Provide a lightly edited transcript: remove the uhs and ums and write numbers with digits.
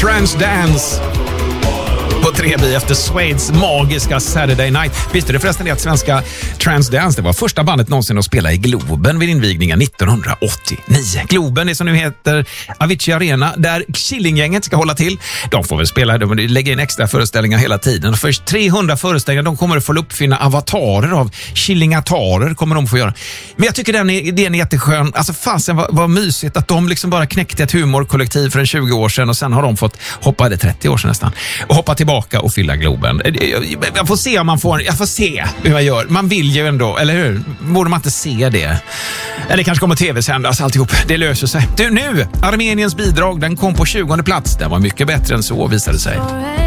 Transdance på 3B efter Suedes magiska Saturday Night. Visste du förresten det att svenska Transdance, det var första bandet någonsin att spela i Globen vid invigningen 1989. Globen är som nu heter Avicii Arena, där Killinggänget ska hålla till. De får väl spela, de lägger in extra föreställningar hela tiden. Först 300 föreställningar, de kommer att få uppfinna avatarer av Killingatarer kommer de få göra. Men jag tycker den idén är jätteskön. Alltså fasen vad mysigt att de liksom bara knäckte ett humorkollektiv för en 20 år sedan och sen har de fått hoppa, det 30 år sedan nästan, och hoppa tillbaka och fylla Globen. Jag får se om man får, jag får se hur jag gör. Man vill ju ändå, eller hur? Borde man inte se det? Eller kanske kommer tv-sändas alltihop. Det löser sig. Du, nu, Armeniens bidrag, den kom på 20:e plats. Den var mycket bättre än så, visade sig.